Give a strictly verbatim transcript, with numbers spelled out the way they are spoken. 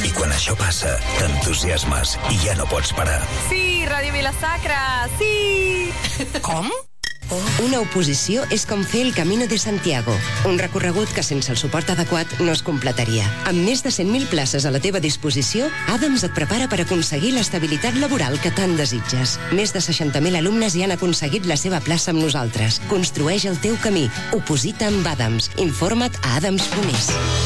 I quan això passa, t'entusiasmes i ja no pots parar. Sí, Ràdio Vila-Sacra, sí! Com? Una oposició és com fer el Camino de Santiago, un recorregut que sense el suport adequat no es completaria. Amb més de cent mil places a la teva disposició, Adams et prepara per aconseguir l'estabilitat laboral que tant desitges. Més de seixanta mil alumnes hi han aconseguit la seva plaça amb nosaltres. Construeix el teu camí. Oposita amb Adams. Informa't a adams punt es.